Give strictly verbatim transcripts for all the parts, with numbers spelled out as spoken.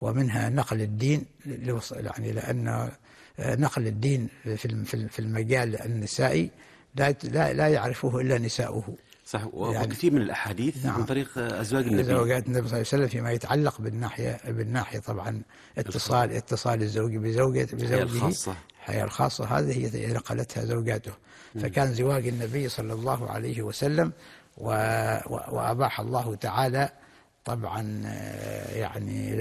ومنها نقل الدين، يعني لأن نقل الدين في المجال النسائي لا لا يعرفه إلا نساؤه. صح. وكثير من الأحاديث نعم. من طريق أزواج النبي زوجات النبي صلى الله عليه وسلم فيما يتعلق بالناحية بالناحية طبعا اتصال اتصال الزوج بزوجة بزوجه، الخاصة الحياة الخاصة، هذه هي نقلتها زوجاته. فكان زواج النبي صلى الله عليه وسلم وأباح الله تعالى طبعا يعني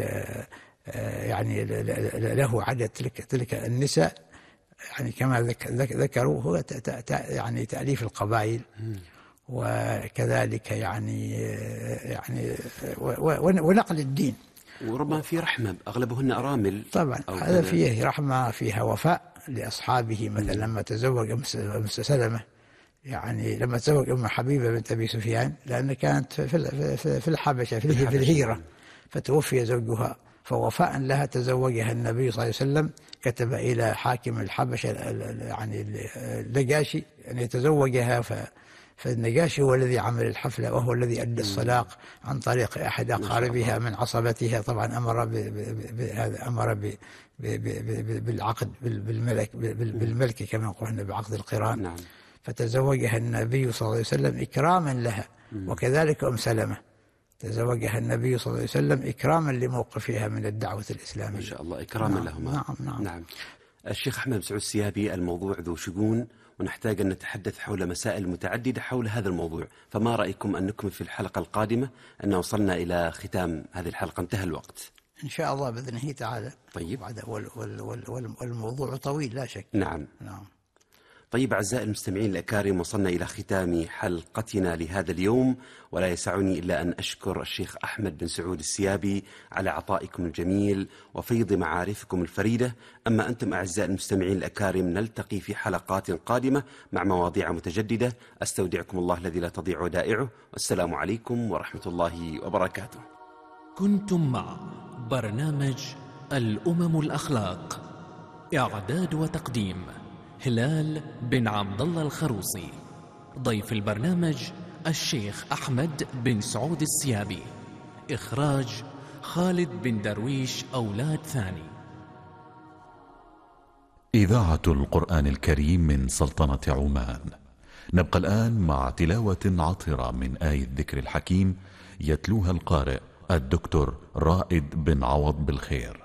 يعني له عدد تلك تلك النساء، يعني كما ذكروا هو يعني تأليف القبائل، وكذلك يعني يعني ونقل الدين، وربما في رحمة أغلبهن أرامل طبعا. هذا فيه رحمة، فيها وفاء لأصحابه. مثلا لما تزوج أم سلمة، يعني لما تزوج أم حبيبة بنت أبي سفيان، لأن كانت في الحبشة في الهيرة، فتوفي زوجها، فوفاء لها تزوجها النبي صلى الله عليه وسلم، كتب إلى حاكم الحبشة يعني النجاشي أن يتزوجها، ف فالنجاشي هو الذي عمل الحفلة، وهو الذي أدى الصلاق عن طريق أحد أقاربها من عصبتها. طبعا أمر بهذا، أمر بالعقد بالملك بالملك كما قلنا بعقد القران. نعم. فتزوجها النبي صلى الله عليه وسلم إكراما لها، وكذلك أم سلمة تزوجها النبي صلى الله عليه وسلم إكراما لموقفها من الدعوة الإسلامية. ما شاء الله، إكراما نعم لهما. نعم نعم. نعم. الشيخ أحمد بن سعود السيابي، الموضوع ذو شجون، ونحتاج أن نتحدث حول مسائل متعددة حول هذا الموضوع، فما رأيكم أن نكمل في الحلقة القادمة؟ أن وصلنا إلى ختام هذه الحلقة، انتهى الوقت إن شاء الله بإذنه تعالى. طيب. والموضوع طويل لا شك. نعم نعم. طيب أعزائي المستمعين الأكارم، وصلنا إلى ختام حلقتنا لهذا اليوم، ولا يسعني إلا أن أشكر الشيخ أحمد بن سعود السيابي على عطائكم الجميل وفيض معارفكم الفريدة. أما أنتم أعزائي المستمعين الأكارم، نلتقي في حلقات قادمة مع مواضيع متجددة. أستودعكم الله الذي لا تضيع ودائعه، والسلام عليكم ورحمة الله وبركاته. كنتم مع برنامج الأمم الأخلاق، إعداد وتقديم هلال بن عبد الله الخروصي. ضيف البرنامج الشيخ أحمد بن سعود السيابي. إخراج خالد بن درويش أولاد ثاني. إذاعة القرآن الكريم من سلطنة عمان. نبقى الآن مع تلاوة عطرة من آية الذكر الحكيم، يتلوها القارئ الدكتور رائد بن عوض بالخير.